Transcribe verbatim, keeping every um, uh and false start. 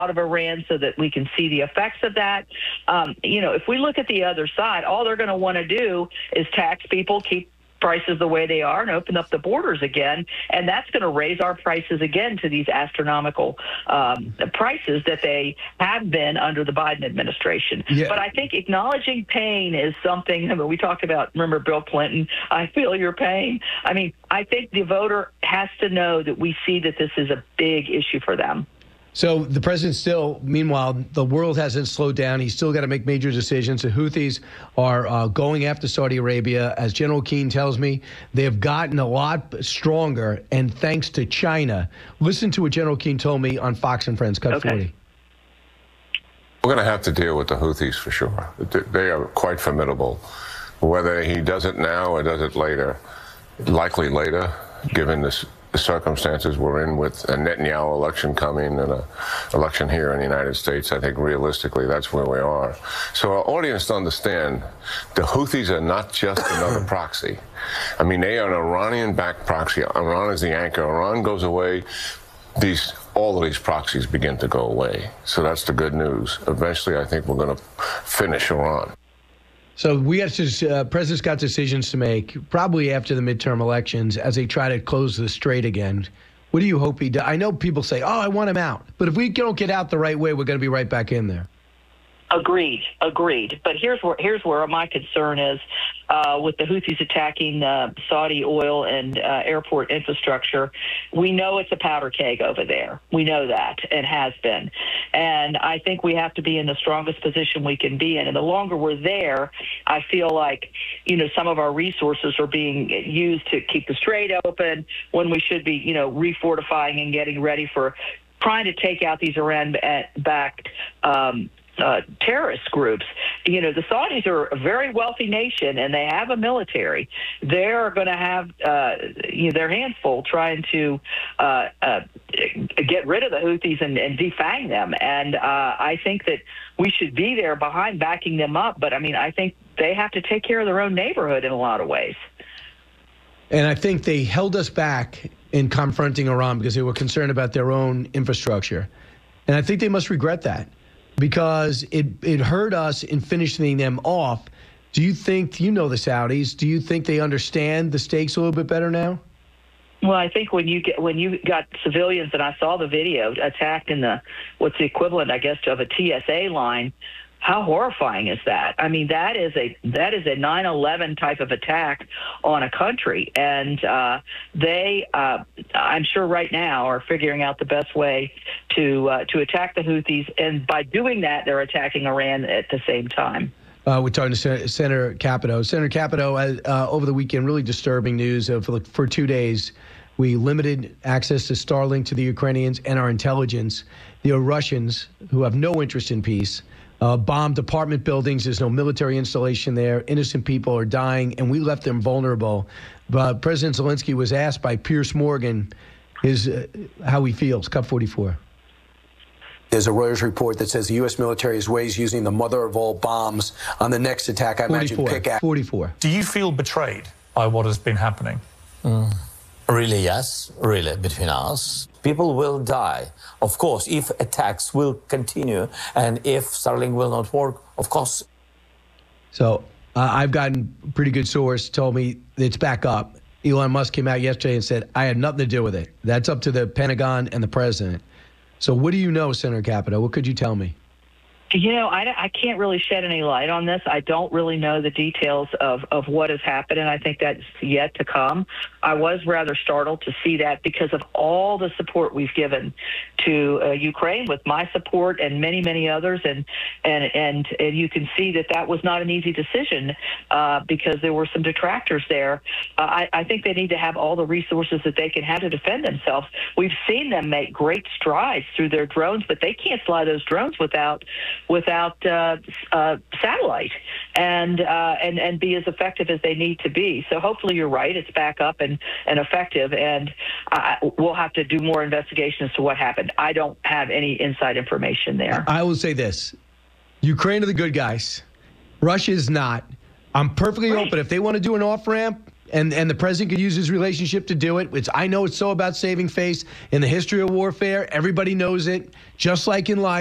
of Iran so that we can see the effects of that. Um, you know, if we look at the other side, all they're going to want to do is tax people, keep prices the way they are, and open up the borders again, and that's going to raise our prices again to these astronomical um, prices that they have been under the Biden administration. Yeah. But I think acknowledging pain is something. I mean, we talked about, remember Bill Clinton, I feel your pain. I mean, I think the voter has to know that we see that this is a big issue for them. So the president still, meanwhile, the world hasn't slowed down. He's still got to make major decisions. The Houthis are uh, going after Saudi Arabia. As General Keane tells me, they have gotten a lot stronger, and thanks to China. Listen to what General Keane told me on Fox and Friends, Cut okay. forty. We're going to have to deal with the Houthis for sure. They are quite formidable. Whether he does it now or does it later, likely later, given this the circumstances we're in with a Netanyahu election coming and an election here in the United States, I think realistically that's where we are. So our audience to understand, the Houthis are not just another proxy. I mean, they are an Iranian-backed proxy. Iran is the anchor. Iran goes away, these all of these proxies begin to go away. So that's the good news. Eventually, I think we're going to finish Iran. So we got to, uh, president's got decisions to make, probably after the midterm elections, as they try to close the strait again. What do you hope he does? I know people say, oh, I want him out. But if we don't get out the right way, we're going to be right back in there. Agreed, agreed. But here's where here's where my concern is uh, with the Houthis attacking uh, Saudi oil and uh, airport infrastructure. We know it's a powder keg over there. We know that and has been. And I think we have to be in the strongest position we can be in. And the longer we're there, I feel like, you know, some of our resources are being used to keep the strait open when we should be, you know, refortifying and getting ready for trying to take out these Iran-backed um Uh, terrorist groups. You know, the Saudis are a very wealthy nation, and they have a military. They're going to have uh, you know, their hands full trying to uh, uh, get rid of the Houthis and, and defang them. And uh, I think that we should be there behind, backing them up. But, I mean, I think they have to take care of their own neighborhood in a lot of ways. And I think they held us back in confronting Iran because they were concerned about their own infrastructure. And I think they must regret that, because it, it hurt us in finishing them off. Do you think, you know the Saudis, do you think they understand the stakes a little bit better now? Well, I think when you get when you got civilians, and I saw the video, attacked in the, what's the equivalent, I guess, of a T S A line, how horrifying is that? I mean, that is a that is a nine eleven type of attack on a country, and uh, they, uh, I'm sure, right now are figuring out the best way to uh, to attack the Houthis, and by doing that, they're attacking Iran at the same time. Uh, we're talking to Sen Senator Capito. Senator Capito, uh, uh, over the weekend, really disturbing news. Uh, for, for two days, we limited access to Starlink to the Ukrainians and our intelligence. The Russians, who have no interest in peace, Uh, bombed apartment buildings. There's no military installation there. Innocent people are dying, and we left them vulnerable. But President Zelensky was asked by Piers Morgan his, uh, how he feels. Cut forty-four. There's a Reuters report that says the U S military is ways using the mother of all bombs on the next attack. I imagine pickaxe. forty-four. Do you feel betrayed by what has been happening? Mm. Really, yes. Really, between us. People will die. Of course, if attacks will continue and if Starlink will not work, of course. So uh, I've gotten a pretty good source, told me it's back up. Elon Musk came out yesterday and said, I had nothing to do with it. That's up to the Pentagon and the president. So what do you know, Senator Capito? What could you tell me? You know, I, I can't really shed any light on this. I don't really know the details of, of what has happened, and I think that's yet to come. I was rather startled to see that because of all the support we've given to uh, Ukraine, with my support and many, many others, and and and, and you can see that that was not an easy decision uh, because there were some detractors there. Uh, I, I think they need to have all the resources that they can have to defend themselves. We've seen them make great strides through their drones, but they can't fly those drones without without uh, uh, satellite and, uh, and and be as effective as they need to be. So hopefully you're right, it's back up and, and effective, and uh, we'll have to do more investigation as to what happened. I don't have any inside information there. I will say this. Ukraine are the good guys. Russia is not. I'm perfectly right. open. If they want to do an off-ramp and, and the president could use his relationship to do it. It's, I know it's so about saving face in the history of warfare. Everybody knows it, just like in life.